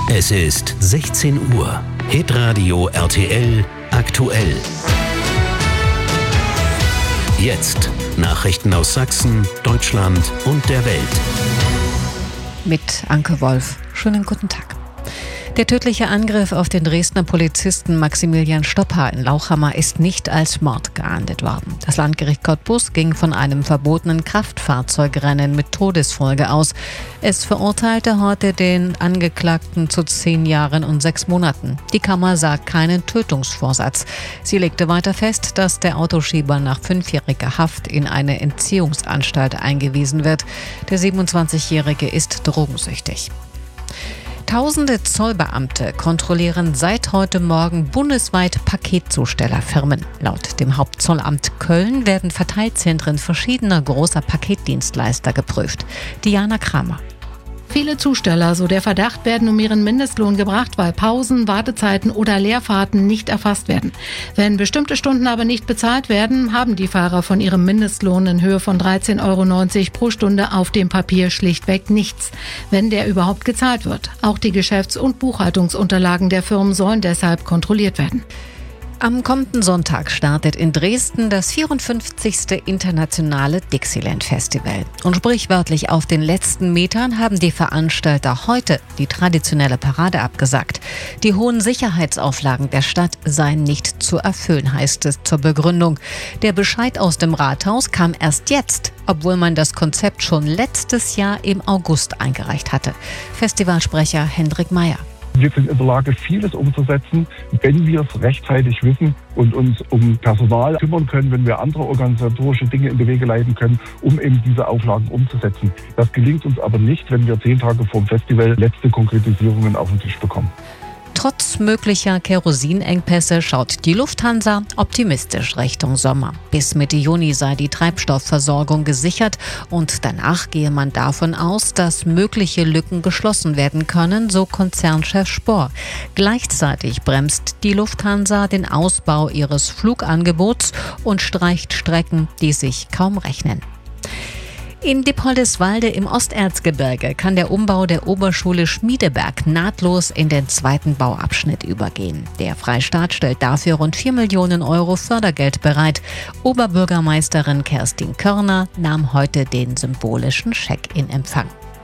Es ist 16 Uhr. Hitradio RTL aktuell. Jetzt Nachrichten aus Sachsen, Deutschland und der Welt. Mit Anke Wolf. Schönen guten Tag. Der tödliche Angriff auf den Dresdner Polizisten Maximilian Stoppa in Lauchhammer ist nicht als Mord geahndet worden. Das Landgericht Cottbus ging von einem verbotenen Kraftfahrzeugrennen mit Todesfolge aus. Es verurteilte heute den Angeklagten zu 10 Jahren und 6 Monaten. Die Kammer sah keinen Tötungsvorsatz. Sie legte weiter fest, dass der Autoschieber nach 5-jähriger Haft in eine Entziehungsanstalt eingewiesen wird. Der 27-Jährige ist drogensüchtig. Tausende Zollbeamte kontrollieren seit heute Morgen bundesweit Paketzustellerfirmen. Laut dem Hauptzollamt Köln werden Verteilzentren verschiedener großer Paketdienstleister geprüft. Diana Kramer. Viele Zusteller, so der Verdacht, werden um ihren Mindestlohn gebracht, weil Pausen, Wartezeiten oder Leerfahrten nicht erfasst werden. Wenn bestimmte Stunden aber nicht bezahlt werden, haben die Fahrer von ihrem Mindestlohn in Höhe von 13,90 € pro Stunde auf dem Papier schlichtweg nichts, wenn der überhaupt gezahlt wird. Auch die Geschäfts- und Buchhaltungsunterlagen der Firmen sollen deshalb kontrolliert werden. Am kommenden Sonntag startet in Dresden das 54. internationale Dixieland Festival. Und sprichwörtlich auf den letzten Metern haben die Veranstalter heute die traditionelle Parade abgesagt. Die hohen Sicherheitsauflagen der Stadt seien nicht zu erfüllen, heißt es zur Begründung. Der Bescheid aus dem Rathaus kam erst jetzt, obwohl man das Konzept schon letztes Jahr im August eingereicht hatte. Festivalsprecher Hendrik Meyer. Wir sind in der Lage, vieles umzusetzen, wenn wir es rechtzeitig wissen und uns um Personal kümmern können, wenn wir andere organisatorische Dinge in die Wege leiten können, um eben diese Auflagen umzusetzen. Das gelingt uns aber nicht, wenn wir 10 Tage vor dem Festival letzte Konkretisierungen auf den Tisch bekommen. Trotz möglicher Kerosinengpässe schaut die Lufthansa optimistisch Richtung Sommer. Bis Mitte Juni sei die Treibstoffversorgung gesichert und danach gehe man davon aus, dass mögliche Lücken geschlossen werden können, so Konzernchef Spohr. Gleichzeitig bremst die Lufthansa den Ausbau ihres Flugangebots und streicht Strecken, die sich kaum rechnen. In Dippoldiswalde im Osterzgebirge kann der Umbau der Oberschule Schmiedeberg nahtlos in den zweiten Bauabschnitt übergehen. Der Freistaat stellt dafür rund 4 Millionen € Fördergeld bereit. Oberbürgermeisterin Kerstin Körner nahm heute den symbolischen Scheck in Empfang.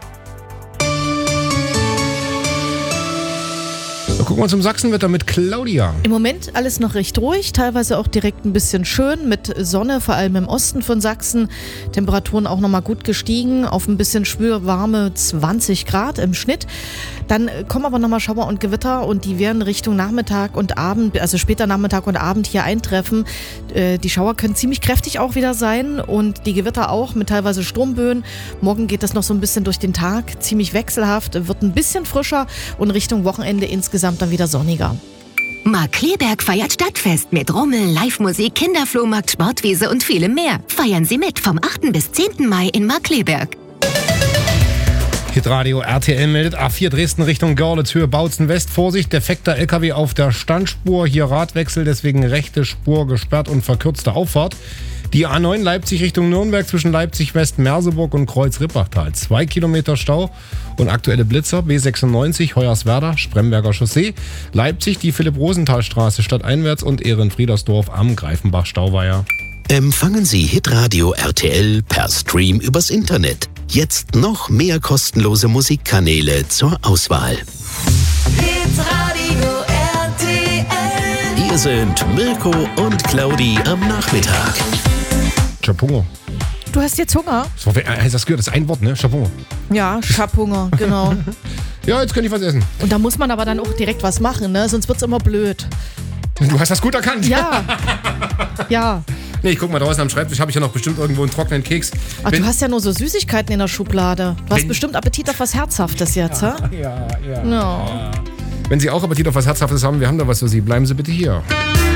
Gucken wir uns zum Sachsenwetter mit Claudia. Im Moment alles noch recht ruhig, teilweise auch direkt ein bisschen schön mit Sonne, vor allem im Osten von Sachsen. Temperaturen auch nochmal gut gestiegen auf ein bisschen schwülwarme 20 Grad im Schnitt. Dann kommen aber nochmal Schauer und Gewitter und die werden Richtung Nachmittag und Abend, also später Nachmittag und Abend hier eintreffen. Die Schauer können ziemlich kräftig auch wieder sein und die Gewitter auch mit teilweise Sturmböen. Morgen geht das noch so ein bisschen durch den Tag, ziemlich wechselhaft, wird ein bisschen frischer und Richtung Wochenende insgesamt dann wieder sonniger. Markkleeberg feiert Stadtfest mit Rummel, Live-Musik, Kinderflohmarkt, Sportwiese und vielem mehr. Feiern Sie mit vom 8. bis 10. Mai in Markkleeberg. Hitradio RTL meldet A4 Dresden Richtung Görlitz, Höhe Bautzen West. Vorsicht, defekter LKW auf der Standspur. Hier Radwechsel, deswegen rechte Spur gesperrt und verkürzte Auffahrt. Die A9 Leipzig Richtung Nürnberg zwischen Leipzig West, Merseburg und Kreuz-Rippachtal. 2 Kilometer Stau und aktuelle Blitzer. B96 Hoyerswerda, Spremberger Chaussee. Leipzig die Philipp-Rosenthal-Straße stadteinwärts und Ehrenfriedersdorf am Greifenbach-Stauweiher. Empfangen Sie Hitradio RTL per Stream übers Internet. Jetzt noch mehr kostenlose Musikkanäle zur Auswahl. Hitradio RTL. Hier sind Mirko und Claudi am Nachmittag. Ich hab Hunger. Du hast jetzt Hunger? So, hast du das gehört? Das ist ein Wort, ne? Ich hab Hunger. Ja, ich hab Hunger, genau. Ja, jetzt könnte ich was essen. Und da muss man aber dann auch direkt was machen, ne? Sonst wird's immer blöd. Du hast das gut erkannt. Ja. Ja. Nee, ich guck mal, draußen am Schreibtisch habe ich ja noch bestimmt irgendwo einen trockenen Keks. Ach, du hast ja nur so Süßigkeiten in der Schublade. Du hast bestimmt Appetit auf was Herzhaftes jetzt, hä? Ja. Wenn Sie auch Appetit auf was Herzhaftes haben, wir haben da was für Sie. Bleiben Sie bitte hier.